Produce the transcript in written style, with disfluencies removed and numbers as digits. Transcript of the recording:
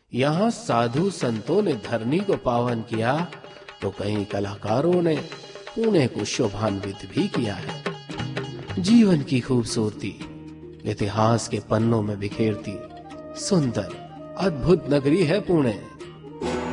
यहाँ साधु संतों ने धरनी को पावन किया तो कई कलाकारों ने पुणे को शोभान्वित भी किया है। जीवन की खूबसूरती इतिहास के पन्नों में बिखेरती सुंदर अद्भुत नगरी है पुणे।